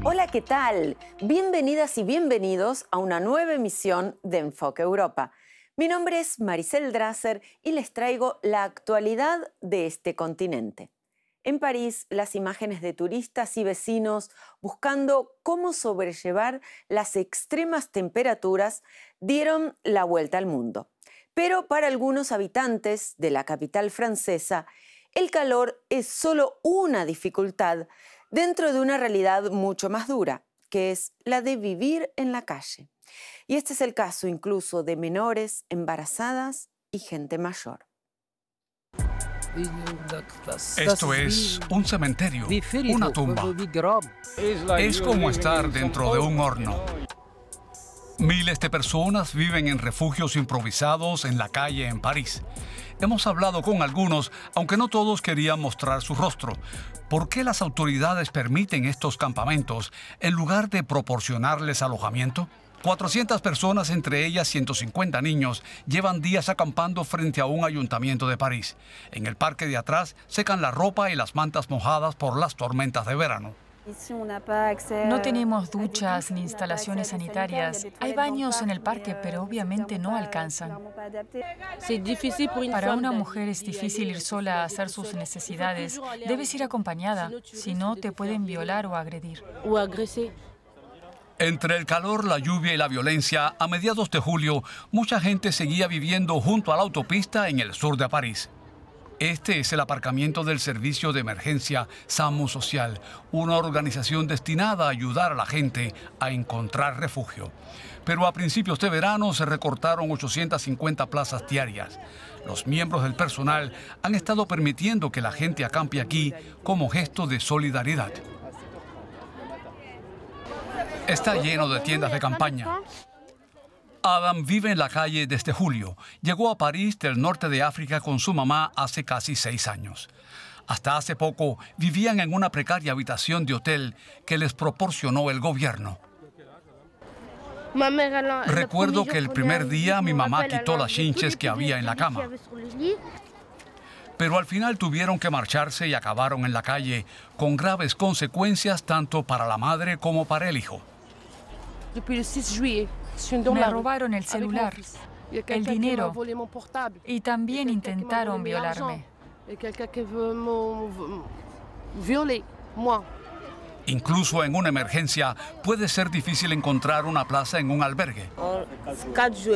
Hola, ¿qué tal? Bienvenidas y bienvenidos a una nueva emisión de Enfoque Europa. Mi nombre es Maricel Drasser y les traigo la actualidad de este continente. En París, las imágenes de turistas y vecinos buscando cómo sobrellevar las extremas temperaturas dieron la vuelta al mundo. Pero para algunos habitantes de la capital francesa, el calor es solo una dificultad dentro de una realidad mucho más dura, que es la de vivir en la calle. Y este es el caso incluso de menores, embarazadas y gente mayor. Esto es un cementerio, una tumba. Es como estar dentro de un horno. Miles de personas viven en refugios improvisados en la calle en París. Hemos hablado con algunos, aunque no todos querían mostrar su rostro. ¿Por qué las autoridades permiten estos campamentos en lugar de proporcionarles alojamiento? 400 personas, entre ellas 150 niños, llevan días acampando frente a un ayuntamiento de París. En el parque de atrás secan la ropa y las mantas mojadas por las tormentas de verano. No tenemos duchas ni instalaciones sanitarias. Hay baños en el parque, pero obviamente no alcanzan. Para una mujer es difícil ir sola a hacer sus necesidades. Debes ir acompañada, si no te pueden violar o agredir. Entre el calor, la lluvia y la violencia, a mediados de julio, mucha gente seguía viviendo junto a la autopista en el sur de París. Este es el aparcamiento del servicio de emergencia SAMU Social, una organización destinada a ayudar a la gente a encontrar refugio. Pero a principios de verano se recortaron 850 plazas diarias. Los miembros del personal han estado permitiendo que la gente acampe aquí como gesto de solidaridad. Está lleno de tiendas de campaña. Adam vive en la calle desde julio. Llegó a París del norte de África con su mamá hace casi 6 años. Hasta hace poco vivían en una precaria habitación de hotel que les proporcionó el gobierno. Recuerdo que el primer día mi mamá quitó las chinches que había en la cama. Pero al final tuvieron que marcharse y acabaron en la calle, con graves consecuencias tanto para la madre como para el hijo. Me robaron el celular, el dinero y también intentaron violarme. Incluso en una emergencia puede ser difícil encontrar una plaza en un albergue.